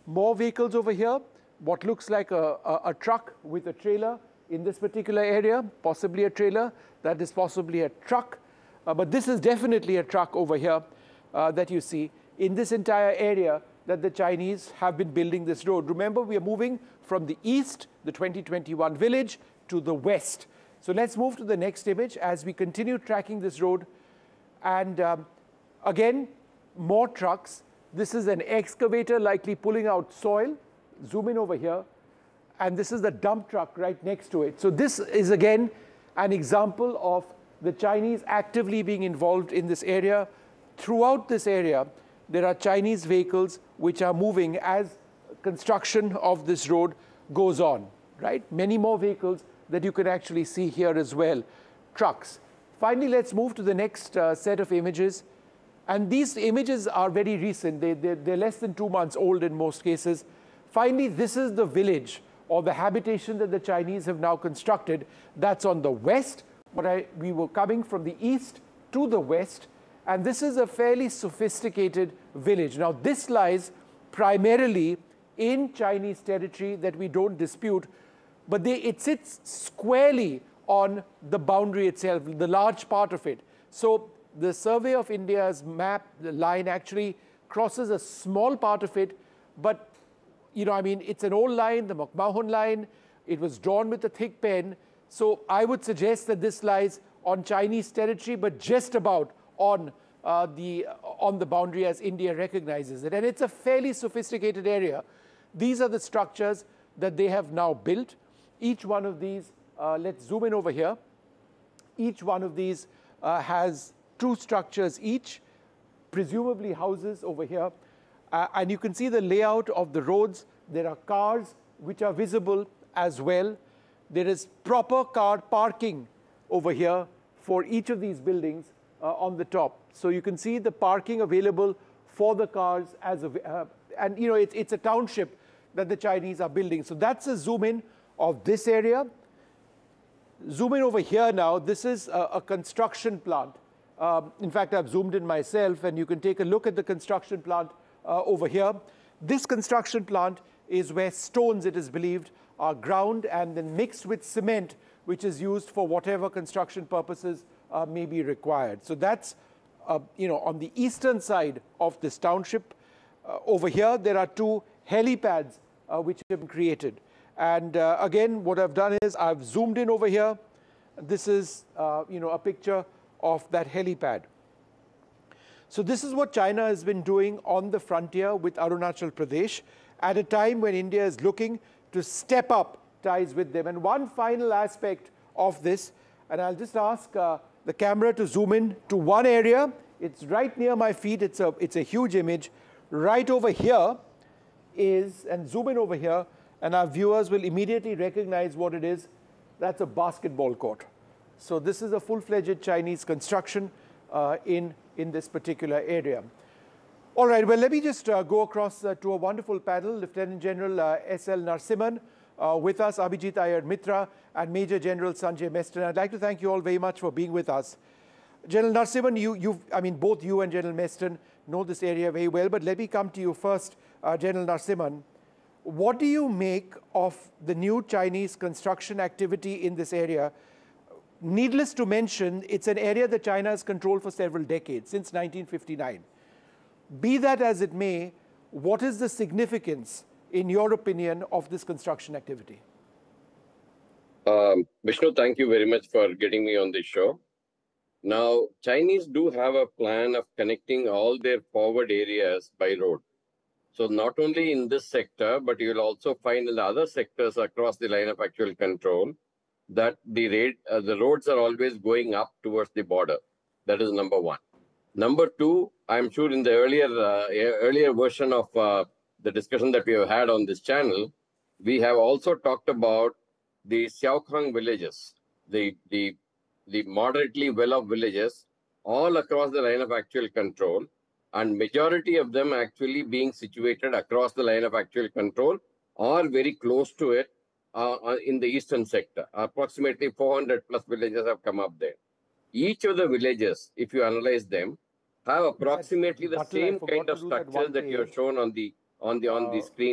More vehicles over here. What looks like a truck with a trailer in this particular area, possibly a trailer. That is possibly a truck. But this is definitely a truck over here that you see in this entire area that the Chinese have been building this road. Remember, we are moving from the east, the 2021 village, to the west. So let's move to the next image as we continue tracking this road. And again, more trucks. This is an excavator likely pulling out soil. Zoom in over here. And this is the dump truck right next to it. So this is again an example of the Chinese actively being involved in this area. Throughout this area, there are Chinese vehicles which are moving as construction of this road goes on, right? Many more vehicles that you can actually see here as well, trucks. Finally, let's move to the next set of images. And these images are very recent. They're less than 2 months old in most cases. Finally, this is the village or the habitation that the Chinese have now constructed. That's on the west. We were coming from the east to the west. And this is a fairly sophisticated village. Now, this lies primarily in Chinese territory that we don't dispute, but it sits squarely on the boundary itself, the large part of it. So the Survey of India's map, the line actually crosses a small part of it, but I mean, it's an old line, the McMahon line. It was drawn with a thick pen. So I would suggest that this lies on Chinese territory, but just about on the boundary as India recognizes it. And it's a fairly sophisticated area. These are the structures that they have now built. Each one of these, let's zoom in over here. Each one of these has 2 structures each, presumably houses over here. And you can see the layout of the roads. There are cars which are visible as well. There is proper car parking over here for each of these buildings on the top. So you can see the parking available for the cars and it's a township that the Chinese are building. So that's a zoom in of this area. Zoom in over here now. This is a construction plant. In fact, I've zoomed in myself, and you can take a look at the construction plant over here. This construction plant is where stones, it is believed, are ground and then mixed with cement, which is used for whatever construction purposes may be required. So that's on the eastern side of this township. Over here, there are 2 helipads which have been created. And again, what I've done is I've zoomed in over here. This is a picture of that helipad. So this is what China has been doing on the frontier with Arunachal Pradesh at a time when India is looking to step up ties with them. And one final aspect of this, and I'll just ask the camera to zoom in to one area. It's right near my feet. It's a huge image. Right over here and zoom in over here, and our viewers will immediately recognize what it is. That's a basketball court. So this is a full-fledged Chinese construction in this particular area. All right, well, let me just go across to a wonderful panel. Lieutenant General S.L. Narasimhan with us, Abhijit Iyer Mitra, and Major General Sanjay Meston. I'd like to thank you all very much for being with us. General Narasimhan, both you and General Meston know this area very well, but let me come to you first, General Narasimhan. What do you make of the new Chinese construction activity in this area? Needless to mention, it's an area that China has controlled for several decades, since 1959. Be that as it may, what is the significance, in your opinion, of this construction activity? Vishnu, thank you very much for getting me on this show. Now, Chinese do have a plan of connecting all their forward areas by road. So not only in this sector, but you'll also find in the other sectors across the line of actual control that the roads are always going up towards the border. That is number one. Number two, I'm sure in the earlier version of the discussion that we have had on this channel, we have also talked about the Xiaokhang villages, the moderately well-off villages all across the line of actual control, and majority of them actually being situated across the line of actual control or very close to it in the eastern sector. Approximately 400 plus villages have come up there. Each of the villages, if you analyze them, have approximately the same kind of structures that you have shown on the screen